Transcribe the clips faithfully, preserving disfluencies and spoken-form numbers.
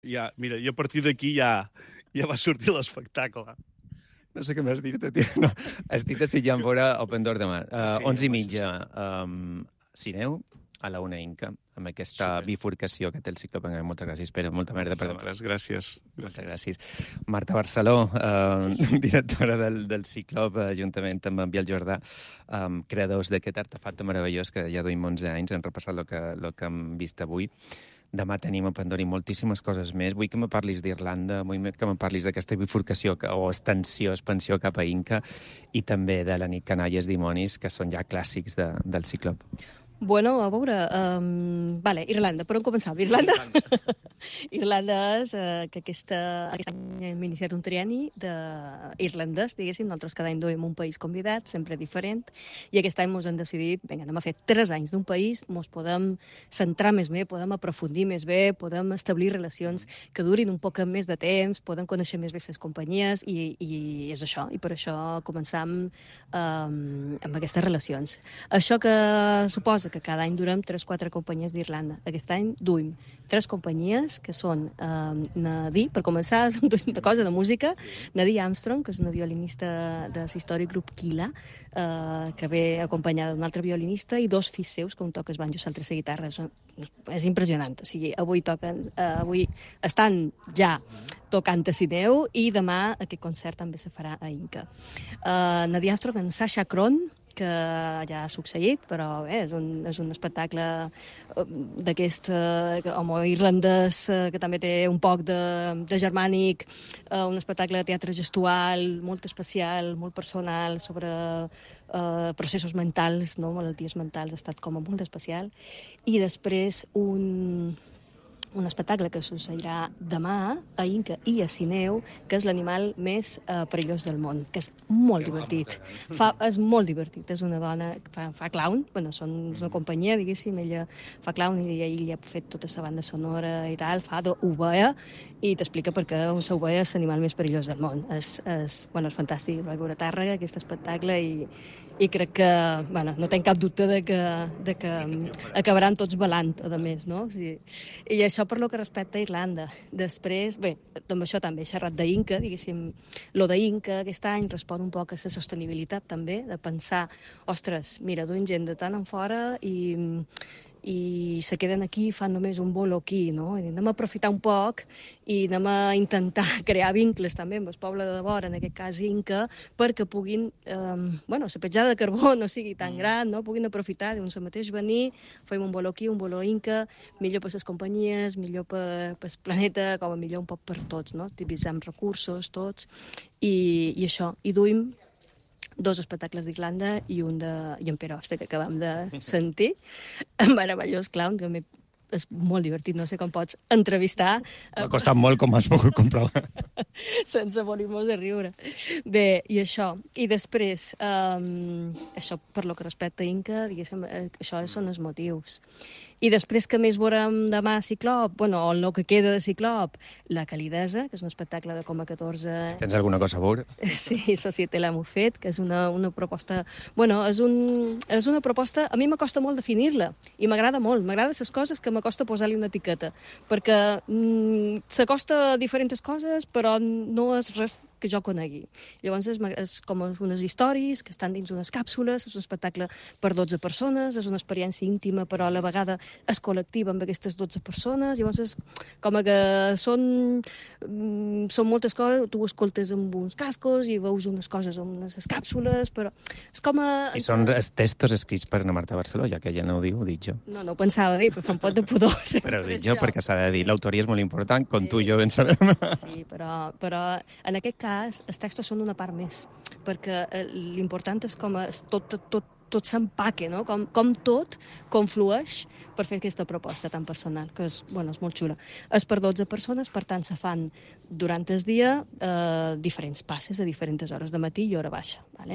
Ja, mira, i a partir d'aquí ja, ja va sortir l'espectacle. No sé què m'has dit, tio. No. Estic desitjant veure Open Door demà. Uh, Sí, onze i home, mitja, um, Cineu, a la una Inca, amb aquesta Super. bifurcació que té el ciclo. Moltes gràcies, Pere. Molta merda per demà. Vosaltres, gràcies. Moltes gràcies. Marta Barceló, uh, directora del, del Ciclop, uh, juntament amb en Biel Jordà, um, creadors d'aquest artefacte meravellós que ja duim onze anys, han repassat el que, lo que hem vist avui. Demà tenim a Pandora moltíssimes coses més. Vull que me parlis d'Irlanda, vull que me parlis d'aquesta bifurcació o extensió, expansió cap a Inca, i també de la nit Canalles Dimonis, que són ja clàssics de, del Ciclop. Bueno, a veure... Um, vale, Irlanda. Per on començam? Irlanda? Irlanda, Irlanda és uh, que aquesta, aquest any hem iniciat un trienni d'irlandès, diguéssim. Nosaltres cada any duem un país convidat, sempre diferent, i aquest any ens hem decidit, vinga, anem a fer tres anys d'un país, ens podem centrar més bé, podem aprofundir més bé, podem establir relacions que durin un poc més de temps, podem conèixer més bé les companyies, i, i és això, i per això començam um, amb aquestes relacions. Això que suposa que cada any durem tres o quatre companyies d'Irlanda. Aquest any duim tres companyies que són eh, Nadí, per començar, és una cosa de música, Nadí Armstrong, que és una violinista de l'històric grup Kila, eh, que ve acompanyada d'un altre violinista, i dos fills seus, que un toca el banjo i l'altre la guitarra. És, és impressionant. O sigui, avui toquen, eh, avui estan ja tocant a Cineu, i demà aquest concert també se farà a Inca. Eh, Nadí Armstrong en Sasha Kron, que ja ha succeït, però bé, és, un, és un espectacle d'aquest eh, home irlandès, eh, que també té un poc de, de germànic, eh, un espectacle de teatre gestual molt especial, molt personal, sobre eh, processos mentals, no? Malalties mentals, ha estat com a molt especial. I després un... un espectacle que succeirà demà a Inca i a Cineu, que és l'animal més eh, perillós del món, que és molt divertit. Fa, és molt divertit. És una dona que fa, fa clown, bueno, són una companyia, diguéssim, ella fa clown i ell ha fet tota la banda sonora i tal, fa d'ovella, i t'explica per què l'ovella és l'animal més perillós del món. És, és, bueno, és fantàstic, vaig veure a Tàrrega, aquest espectacle, i, i crec que, bueno, no tenc cap dubte de que, de que acabaran tots balant, a més, no? O sigui, i això per lo que respecta a Irlanda. Després, bé, amb això també he xerrat d'Inca, diguéssim, lo d'Inca aquest any respon un poc a la sostenibilitat també, de pensar, ostres, mira, duim gent de tant en fora i, i se queden aquí i fan només un bolo aquí, no? I anem a aprofitar un poc i anem a intentar crear vincles també amb el poble de vora, en aquest cas Inca, perquè puguin, eh, bueno, la petjada de carbó no sigui tan gran, no? Puguin aprofitar, diuen, el mateix venir, fem un bolo aquí, un bolo Inca, millor per les companyies, millor per, per el planeta, com a millor un poc per tots, no? Utilitzem recursos, tots, i, i això, i duim dos espectacles d'Irlanda i un de i en Pere Hoste, que acabam de sentir, meravellós clown, que és molt divertit, no sé com pots entrevistar. M'ha costat molt, com has pogut comprovar. Sense morir-nos de riure. Bé, i això. I després, um, això per lo que respecta a Inca, diguéssim, això són els motius. I després, que més veurem demà a Ciclop? Bueno, o el que queda de Ciclop, La Calidesa, que és un espectacle de Coma catorze... Tens alguna cosa a veure? Sí, Societé l'ha fet, que és una, una proposta... Bueno, és, un, és una proposta... A mi m'acosta molt definir-la, i m'agrada molt. M'agrada les coses que m'acosta posar-li una etiqueta, perquè mm, s'acosta a diferents coses, però no és res que jo conegui. Llavors és, és com unes històries que estan dins unes càpsules, és un espectacle per dotze persones, és una experiència íntima, però a la vegada és col·lectiva amb aquestes dotze persones, llavors és com que són, són moltes coses, tu ho escoltes amb uns cascos i veus unes coses amb unes càpsules, però és com a... I són els textos escrits per na Marta Barceló, ja que ella no ho diu, ho dic jo. No, no ho pensava dir, però fa un pot de pudor. Però ho dic jo, perquè s'ha de dir, l'autoria és molt important, com sí. Tu i jo ben sabem. Sí, però, però en aquest cas els textos són una part més, perquè l'important és com és tot, tot, tot tot s'empaque, no? Com, com tot conflueix per fer aquesta proposta tan personal, que és, bueno, és molt xula. És per dotze persones, per tant, se fan durant el dia eh, diferents passes a diferents hores de matí i hora baixa. Vale?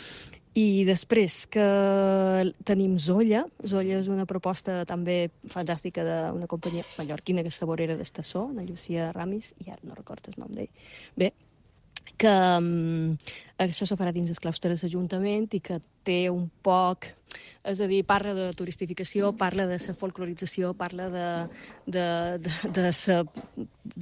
I després que tenim Zolla. Zolla és una proposta també fantàstica d'una companyia mallorquina que és saborera d'Estassó, la Llucia Ramis, i ara no recordo el nom d'ell. Bé, que um, això se farà dins el claustre de l'Ajuntament i que té un poc... És a dir, parla de turistificació, parla de la folclorització, parla de, de, de, de, de,